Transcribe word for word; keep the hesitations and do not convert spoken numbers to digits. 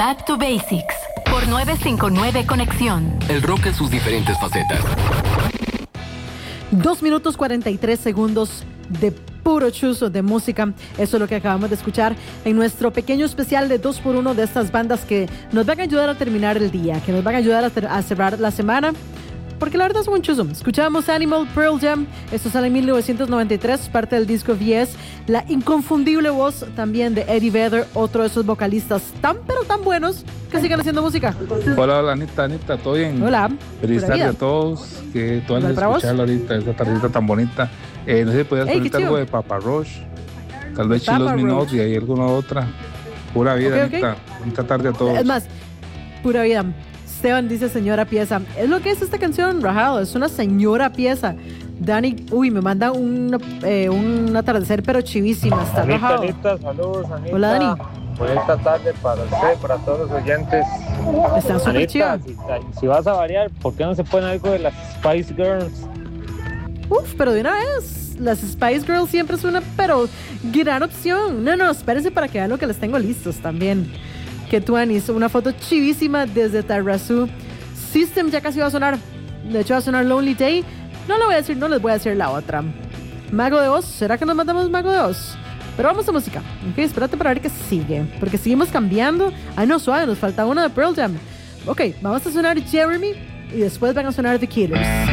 Back to Basics por nueve cinco nueve Conexión. El rock en sus diferentes facetas. Dos minutos cuarenta y tres segundos de puro chuzo de música. Eso es lo que acabamos de escuchar en nuestro pequeño especial de dos por uno de estas bandas que nos van a ayudar a terminar el día, que nos van a ayudar a, ter- a cerrar la semana, porque la verdad es un chuzo. Escuchamos Animal, Pearl Jam. Esto sale en mil novecientos noventa y tres, parte del disco V S. La inconfundible voz también de Eddie Vedder, otro de esos vocalistas tan pero tan buenos que siguen haciendo música. Hola, hola, Anita, Anita, ¿todo bien? Hola. Feliz Pura tarde vida. a todos, que todas Igual les para vos. escucharlo ahorita, esta tardita tan bonita. Eh, no sé si podías Ey, qué poner algo chido. de Papa Roach, tal vez Papa Chilos Minot Roach. y ahí alguna otra. Pura vida, Ok, ok. Anita. Bonita tarde a todos. Es más, pura vida. Esteban dice señora pieza. Es lo que es esta canción, Rajado. Es una señora pieza. Dani, uy, me manda un, eh, un atardecer pero chivísima. Está Anita, rajado. Anita, saludos, Anita. Hola, Dani. Bonita tarde para usted, para todos los oyentes. Está súper Anita, chiva. si, si vas a variar, ¿por qué no se pone algo de las Spice Girls? Uf, pero de una vez. Las Spice Girls siempre es una, pero gran opción. No, no, espérense para que vean lo que les tengo listos también. Que tú, Anis, una foto chivísima desde Tarrazú. System ya casi va a sonar. De hecho, va a sonar Lonely Day. No lo voy a decir, no les voy a decir la otra. Mago de Oz, ¿será que nos mandamos Mago de Oz? Pero vamos a música. Ok, espérate para ver qué sigue. Porque seguimos cambiando. Ay, no, suave, nos falta una de Pearl Jam. Ok, vamos a sonar Jeremy y después van a sonar The Killers.